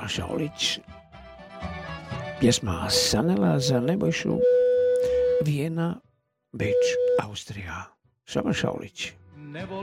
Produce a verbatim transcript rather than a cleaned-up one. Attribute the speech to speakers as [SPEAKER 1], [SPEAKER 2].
[SPEAKER 1] Šaulić. Pjesma Sanela za Nebojšu, Vijena, Beč, Austrija. Šaban Šaulić.